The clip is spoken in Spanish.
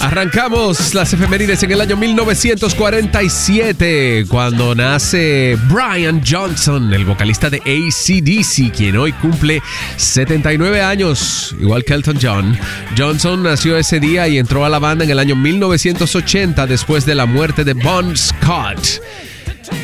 Arrancamos las efemérides en el año 1947, cuando nace Brian Johnson, el vocalista de AC/DC, quien hoy cumple 79 años, igual que Elton John. Johnson nació ese día y entró a la banda en el año 1980 después de la muerte de Bon Scott.